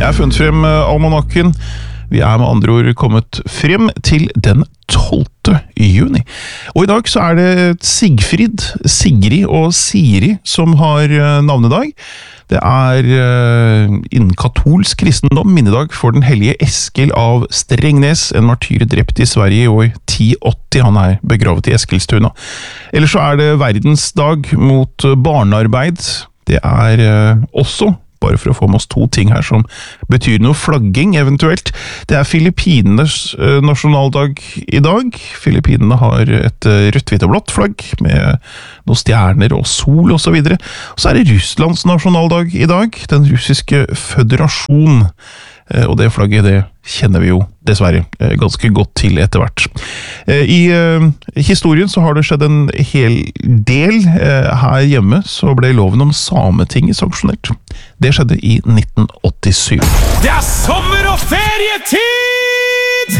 Jeg har funnet frem almanakken. Vi er med andre ord kommet frem til den 12. juni. Og i dag så er det Sigfrid, Sigrid og Siri som har navnedag. Det er innen katolsk kristendom minnedag for den hellige Eskil av Strengnes, en martyr drept i Sverige i år 1080. Han er begravet i Eskilstuna. Ellers så er det verdensdag mot barnearbeid. Det er også, bare for å få med oss to ting her som betyr noe, flagging eventuelt. Det er Filippinenes nasjonaldag i dag. Filippinene har et rødt, hvitt og blått flagg med noen stjerner og sol og så videre. Og så er det Russlands nasjonaldag i dag, den russiske føderasjon. Og det flagget, det kjenner vi jo dessverre ganske godt til etter hvert. I historien så har det skjedd en hel del. Her hjemme så ble loven om Sametinget sanksjonert. Det skjedde i 1987. Det er sommer og ferietid!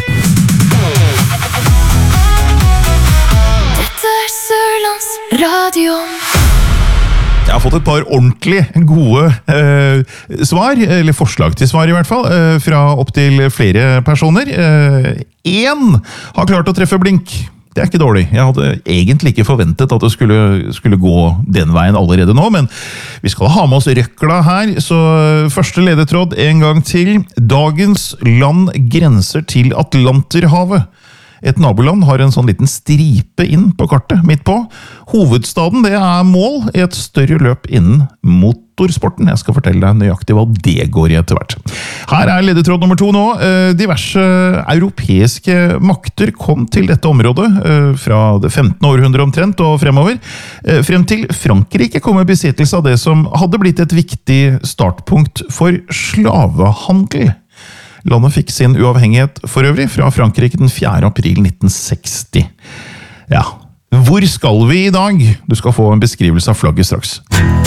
Dette er Sørlandsradioen. Jeg har fått et par ordentlig gode svar, eller forslag til svar i hvert fall, fra opp til flere personer. En har klart å treffe blink. Det er ikke dårlig. Jeg hadde egentlig ikke forventet at det skulle gå den veien allerede nå, men vi skal ha med oss røkla her. Så første ledetråd en gang til. Dagens land grenser til Atlanterhavet. Et naboland har en sånn liten stripe inn på kartet, midt på. Hovedstaden, det er mål i et større løp innen motorsporten. Jeg skal fortelle deg nøyaktig hva det går i etter hvert. Her er ledetråd nummer 2 nå. Diverse europeiske makter kom til dette området fra det 15. århundre omtrent og fremover. Frem til Frankrike kom i besittelse av det som hadde blitt et viktig startpunkt for slavehandel. Landet fikk sin uavhengighet for øvrig fra Frankrike den 4. april 1960. Ja, hvor skal vi i dag? Du skal få en beskrivelse av flagget straks.